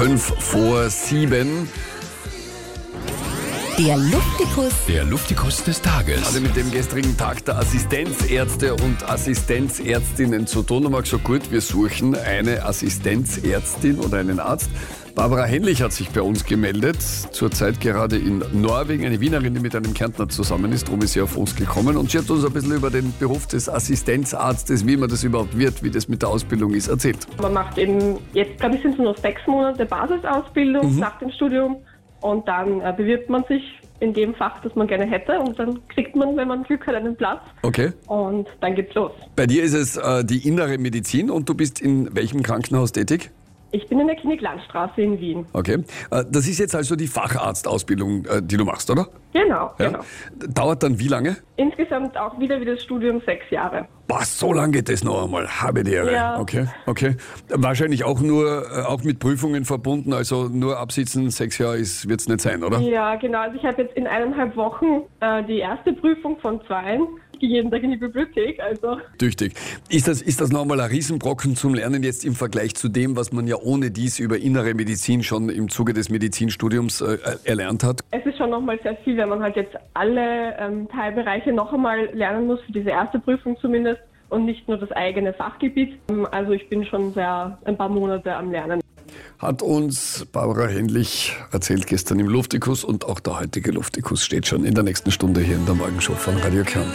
5:05. Der Luftikus. Der Luftikus des Tages. Also mit dem gestrigen Tag der Assistenzärzte und Assistenzärztinnen zu tun, haben wir gesagt, gut, wir suchen eine Assistenzärztin oder einen Arzt. Barbara Henlich hat sich bei uns gemeldet, zurzeit gerade in Norwegen, eine Wienerin, die mit einem Kärntner zusammen ist, darum ist sie auf uns gekommen und sie hat uns ein bisschen über den Beruf des Assistenzarztes, wie man das überhaupt wird, wie das mit der Ausbildung ist, erzählt. Man macht eben, jetzt glaube ich sind es nur 6 Monate Basisausbildung nach dem Studium und dann bewirbt man sich in dem Fach, das man gerne hätte und dann kriegt man, wenn man Glück hat, einen Platz. Okay. Und dann geht's los. Bei dir ist es die innere Medizin und du bist in welchem Krankenhaus tätig? Ich bin in der Klinik Landstraße in Wien. Okay. Das ist jetzt also die Facharztausbildung, die du machst, oder? Genau, Ja? genau. Dauert dann wie lange? Insgesamt auch wieder wie das Studium 6 Jahre. Was, so lange geht das noch einmal? Habe die Ehre. Ja. Okay. Wahrscheinlich auch auch mit Prüfungen verbunden, also nur absitzen, 6 Jahre wird es nicht sein, oder? Ja, genau. Also ich habe jetzt in 1,5 Wochen die erste Prüfung von 2. Ich gehe jeden Tag in die Bibliothek, also... Tüchtig. Ist das nochmal ein Riesenbrocken zum Lernen jetzt im Vergleich zu dem, was man ja ohne dies über innere Medizin schon im Zuge des Medizinstudiums erlernt hat? Es ist schon nochmal sehr viel, wenn man halt jetzt alle Teilbereiche noch einmal lernen muss, für diese erste Prüfung zumindest, und nicht nur das eigene Fachgebiet. Also ich bin schon ein paar Monate am Lernen. Hat uns Barbara Henlich erzählt gestern im Luftikus und auch der heutige Luftikus steht schon in der nächsten Stunde hier in der Morgenshow von Radio Kern.